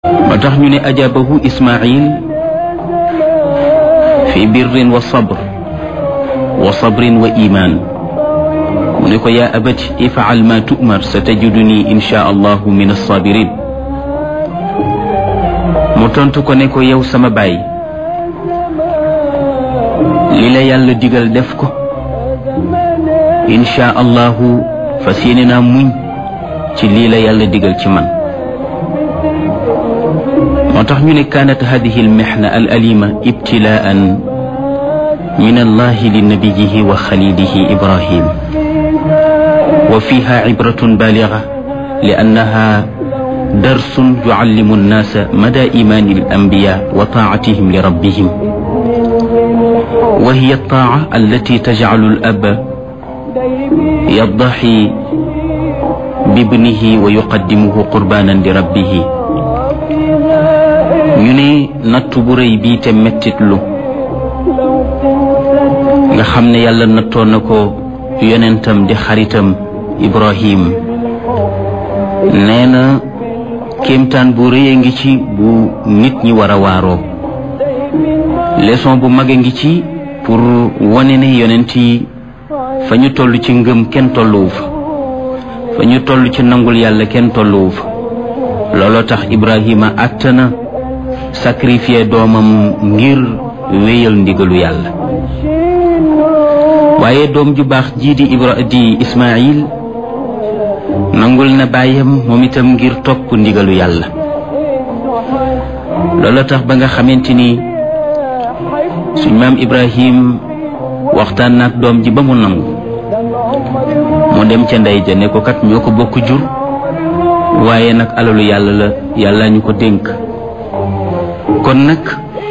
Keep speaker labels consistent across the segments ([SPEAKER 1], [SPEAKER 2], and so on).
[SPEAKER 1] moo tax ñu ne ajabahu Ismail fi birrin wa sabrin wa iman mu ne ko yaa abati if'al ma tu'mar satajiduni insha allahu min as-sabirin mu tontu ko ne ko yow sama baay li la yàlla digal def ko insha allahu fas yéene naa muñ ci lii la yàlla digal ci man. moo tax ñu ne kaanat hadihi almihna al alima ibtilaan min allahi li nabiyihi wa xalilihi ibrahim wa fiha ibratun baliga li annaha darsun yuallimu annasa mada imani alambiya wa taatihim li rabbihim wa hiya altaa allati tajcalu alaba yaddaxi bibnihi wa yuqaddimuhu qurbanan li rabbihi. ñu ne nattu bu rëy bii te mettitlu nga xam ne yàlla nattoon na ko yonentam di xaritam Ibrahim nee na kéemtaan bu rëy a ngi ci bu nit ñi war a waaroo leçon bu mag a ngi ci pour wane ne yonent yi fa ñu toll ci ngëm kenn tolluwu fa ñu toll ci nangul yàlla kenn tolluwu fa looloo tax Ibrahima àttana sacrifier doomam ngir wéyal ndigalu yàlla waaye doom ju baax jii di Ismaïl nangul na baayam moom itam ngir topp ndigalu yàlla loolu tax ba nga xamante ni suñ maam Ibrahim waxtaan naak doom ji ba mu nangu mu dem ca ndey ja ne ko kat ñoo ko bokk jur waaye nag alalu yàlla la yàlla ñu ko dénk kon nag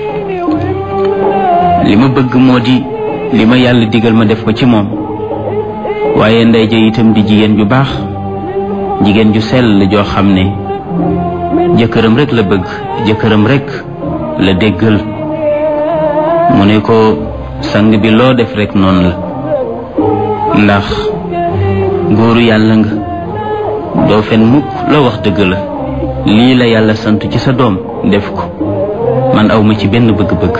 [SPEAKER 1] li ma bëgg moo di li ma yàlla digal ma def ko ci moom waaye ndey ja itam di jigéen ju baax jigéen ju sell joo xam ne jëkkëram rek la bëgg jëkkëram rek la déggal mu ne ko sang bi loo def rek noonu la ndax góoru yàlla nga doo fen mukk loo wax dëgg la lii la yàlla sant ci sa doom def ko man awma ci benn bëgg-bëgg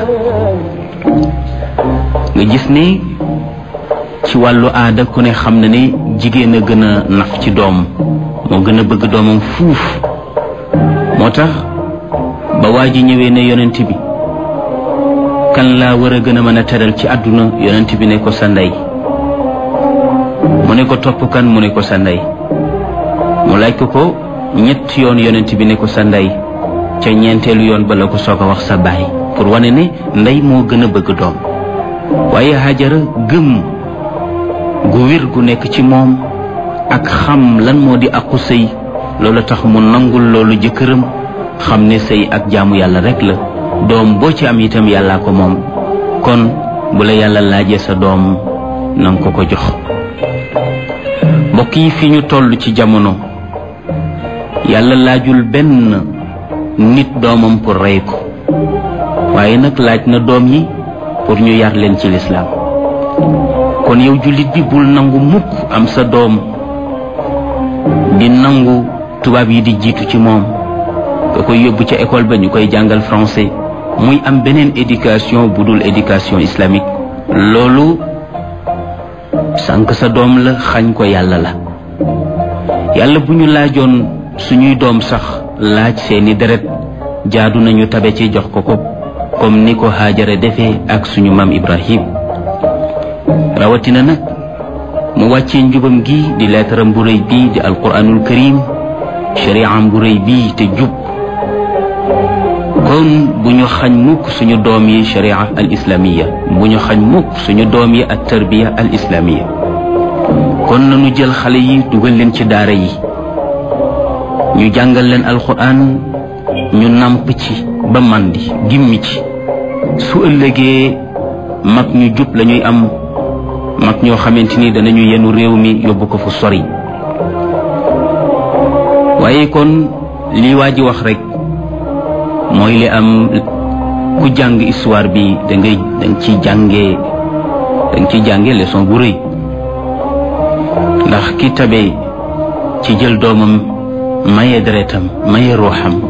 [SPEAKER 1] nga gis ne ci wàllu aada ku ne xam na ne jigéen a gën a naf ci doom moo gën a bëgg doomam fuuf moo tax ba waa ji ñëwee ne yonent bi kan laa war a gën a mën a teral ci àdduna yonent bi ne ko sa ndey mu ne ko topp kan mu ne ko sa ndey mu laaj ko ñett yoon yonent bi ne ko sa ndey ca ñeenteelu yoon ba la ko soog a wax sa baay pour wane ne ndey moo gën a bëgg doom waaye Hajara gëm gu wér gu nekk ci moom ak xam lan moo di aqu sëy loolu tax mu nangul loolu jëkkëram xam ne sëy ak jaamu yàlla rek la doom boo ci am itam yàllaa ko moom kon bu la yàlla laajee sa doom nanga ko ko jox. mbokk yi fi ñu toll ci jamono yàlla laajul benn nit doomam pour rey ko waaye nag laaj na doom yi pour ñu yar leen ci lislaam kon yow jullit bi bul nangu mukk am sa doom di nangu tubaab yi di jiitu ci moom nga koy yóbbu ca école ba ñu koy jàngal français muy am beneen éducation bu dul éducation islamique loolu sànq sa doom la xañ ko yàlla la yàlla bu ñu laajoon suñuy doom sax laaj seeni deret jaadu nañu tabe ci jox ko comme ni ko Haajara defee ak suñu maam Ibrahim rawatina nag mu wàccee njubam gi di leetaram bu rëy bii di alquranul karim shari'am bu rëy bii te jub kon bu ñu xañ mukk suñu doom yi sharia al islamiya bu ñu xañ mukk suñu doom yi at tarbiya al islamiya kon nañu jël xale yi dugal leen ci daara yi ñu jàngal leen alquran ñu nàmp ci ba màndi gimmi ci su ëllëgee mag ñu jub lañuy am mag ñoo xamante ni danañu yenu réew mi yóbbu ko fu sori waaye kon li waa ji wax rek mooy li am ku jàng histoire bi danga ci jànge leçon bu rëy ndax ki tabe ci jël doomam maye deretam maye ruuxam